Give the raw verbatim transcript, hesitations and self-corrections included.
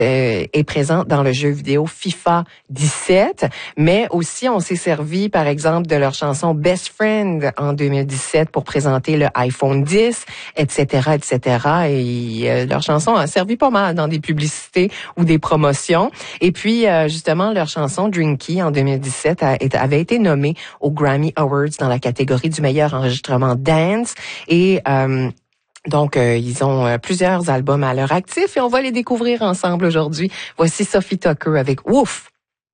euh, est présent dans le jeu vidéo FIFA dix-sept, mais aussi on s'est servi par exemple de leur chanson Best Friend en deux mille dix-sept pour présenter le iPhone dix, et cetera, et cetera. Et euh, leur chanson a servi pas mal dans des publicités ou des promotions. Et puis euh, justement leur chanson Drinky en deux mille dix-sept a, avait été nommée aux Grammy Awards dans la catégorie du meilleur enregistrement dance. Et euh, Donc, euh, ils ont euh, plusieurs albums à leur actif et on va les découvrir ensemble aujourd'hui. Voici Sophie Tucker avec Ouf!